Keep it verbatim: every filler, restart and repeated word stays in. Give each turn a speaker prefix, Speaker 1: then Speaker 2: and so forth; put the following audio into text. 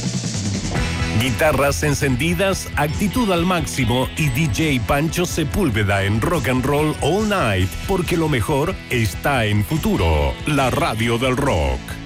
Speaker 1: Guitarras encendidas, actitud al máximo y D J Pancho Sepúlveda en Rock and Roll All Night, porque lo mejor está en Futuro, la radio del rock.